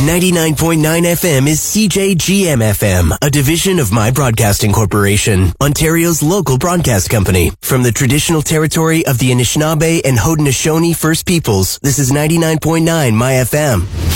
99.9 FM is CJGM FM, a division of My Broadcasting Corporation, Ontario's local broadcast company. From the traditional territory of the Anishinaabe and Haudenosaunee First Peoples, this is 99.9 My FM.